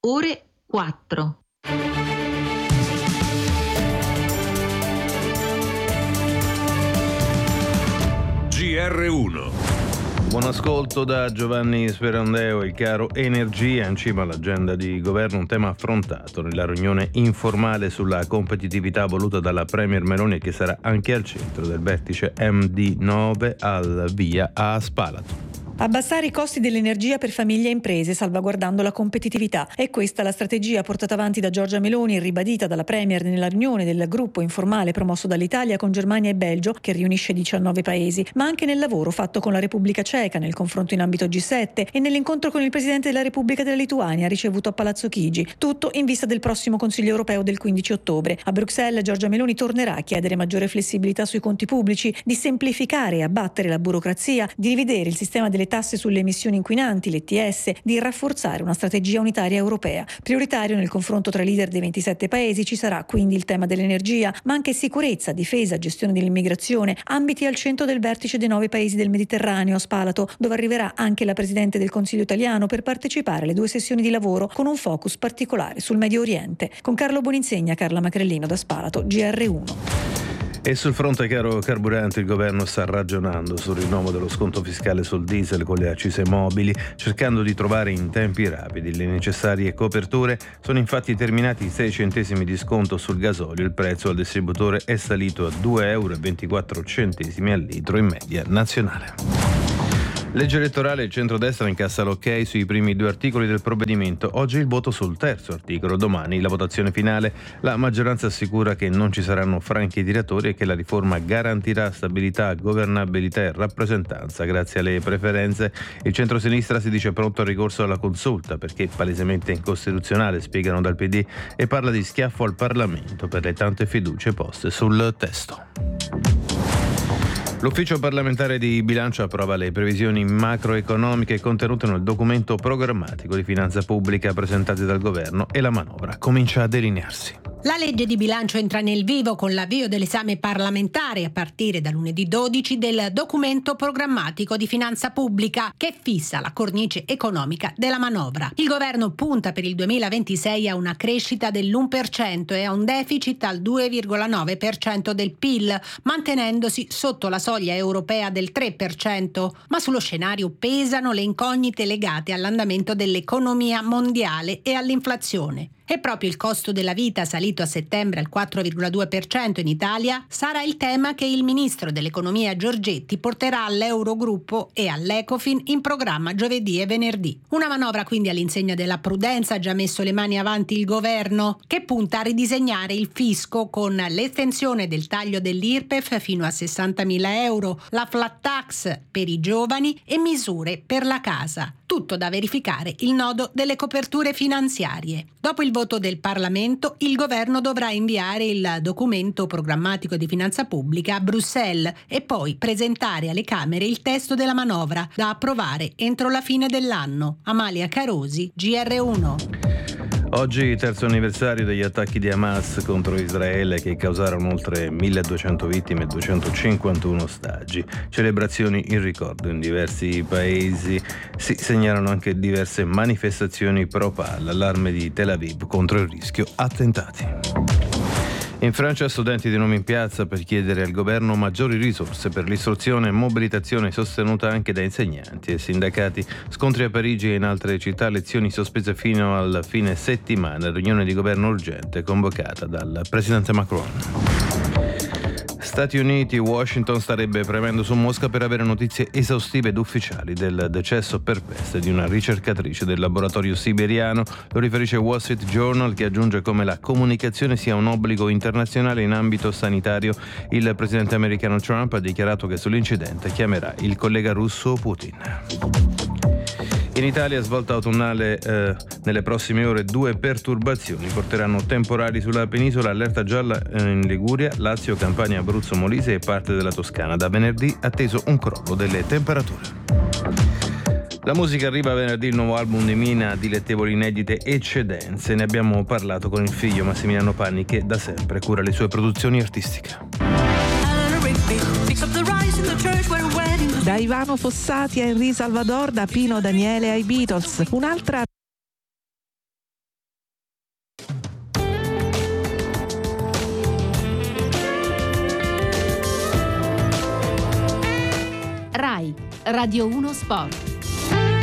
ore 4. GR1. Buon ascolto da Giovanni Sperandeo. Il caro energia in cima all'agenda di governo, un tema affrontato nella riunione informale sulla competitività voluta dalla Premier Meloni e che sarà anche al centro del vertice MD9 al via a Spalato. Abbassare i costi dell'energia per famiglie e imprese, salvaguardando la competitività. È questa la strategia portata avanti da Giorgia Meloni e ribadita dalla Premier nella riunione del gruppo informale promosso dall'Italia con Germania e Belgio, che riunisce 19 paesi, ma anche nel lavoro fatto con la Repubblica Ceca, nel confronto in ambito G7 e nell'incontro con il Presidente della Repubblica della Lituania, ricevuto a Palazzo Chigi. Tutto in vista del prossimo Consiglio europeo del 15 ottobre. A Bruxelles Giorgia Meloni tornerà a chiedere maggiore flessibilità sui conti pubblici, di semplificare e abbattere la burocrazia, di rivedere il sistema delle tasse sulle emissioni inquinanti, l'ETS, di rafforzare una strategia unitaria europea. Prioritario nel confronto tra leader dei 27 paesi ci sarà quindi il tema dell'energia, ma anche sicurezza, difesa, gestione dell'immigrazione, ambiti al centro del vertice dei 9 paesi del Mediterraneo a Spalato, dove arriverà anche la Presidente del Consiglio italiano per partecipare alle 2 sessioni di lavoro con un focus particolare sul Medio Oriente. Con Carlo Boninsegna, Carla Macrellino da Spalato, GR1. E sul fronte caro carburanti il governo sta ragionando sul rinnovo dello sconto fiscale sul diesel con le accise mobili, cercando di trovare in tempi rapidi le necessarie coperture. Sono infatti terminati i 6 centesimi di sconto sul gasolio, il prezzo al distributore è salito a €2,24 al litro in media nazionale. Legge elettorale, il centrodestra incassa l'ok sui primi 2 articoli del provvedimento. Oggi il voto sul terzo articolo, domani la votazione finale. La maggioranza assicura che non ci saranno franchi tiratori e che la riforma garantirà stabilità, governabilità e rappresentanza grazie alle preferenze. Il centrosinistra si dice pronto al ricorso alla consulta perché palesemente incostituzionale, spiegano dal PD, e parla di schiaffo al Parlamento per le tante fiducie poste sul testo. L'Ufficio parlamentare di bilancio approva le previsioni macroeconomiche contenute nel documento programmatico di finanza pubblica presentate dal governo e la manovra comincia a delinearsi. La legge di bilancio entra nel vivo con l'avvio dell'esame parlamentare a partire da lunedì 12 del documento programmatico di finanza pubblica che fissa la cornice economica della manovra. Il governo punta per il 2026 a una crescita dell'1% e a un deficit al 2,9% del PIL, mantenendosi sotto la soglia europea del 3%, ma sullo scenario pesano le incognite legate all'andamento dell'economia mondiale e all'inflazione. E proprio il costo della vita, salito a settembre al 4,2% in Italia, sarà il tema che il ministro dell'economia Giorgetti porterà all'Eurogruppo e all'Ecofin in programma giovedì e venerdì. Una manovra quindi all'insegna della prudenza, ha già messo le mani avanti il governo, che punta a ridisegnare il fisco con l'estensione del taglio dell'IRPEF fino a 60.000 euro, la flat tax per i giovani e misure per la casa. Tutto da verificare il nodo delle coperture finanziarie. Dopo il voto del Parlamento, il governo dovrà inviare il documento programmatico di finanza pubblica a Bruxelles e poi presentare alle Camere il testo della manovra da approvare entro la fine dell'anno. Amalia Carosi, GR1. Oggi terzo anniversario degli attacchi di Hamas contro Israele che causarono oltre 1.200 vittime e 251 ostaggi. Celebrazioni in ricordo in diversi paesi. Si segnalano anche diverse manifestazioni pro-PAL, allarme di Tel Aviv contro il rischio attentati. In Francia studenti di nuovo in piazza per chiedere al governo maggiori risorse per l'istruzione e mobilitazione sostenuta anche da insegnanti e sindacati. Scontri a Parigi e in altre città, lezioni sospese fino al fine settimana, riunione di governo urgente convocata dal presidente Macron. Stati Uniti, Washington starebbe premendo su Mosca per avere notizie esaustive ed ufficiali del decesso per peste di una ricercatrice del laboratorio siberiano. Lo riferisce Wall Street Journal, che aggiunge come la comunicazione sia un obbligo internazionale in ambito sanitario. Il presidente americano Trump ha dichiarato che sull'incidente chiamerà il collega russo Putin. In Italia, svolta autunnale nelle prossime ore, 2 perturbazioni porteranno temporali sulla penisola, allerta gialla in Liguria, Lazio, Campania, Abruzzo, Molise e parte della Toscana. Da venerdì atteso un crollo delle temperature. La musica arriva venerdì, il nuovo album di Mina, dilettevoli inedite eccedenze. Ne abbiamo parlato con il figlio Massimiliano Panni, che da sempre cura le sue produzioni artistiche. Da Ivano Fossati a Henry Salvador, da Pino Daniele ai Beatles, un'altra Radio 1 Sport.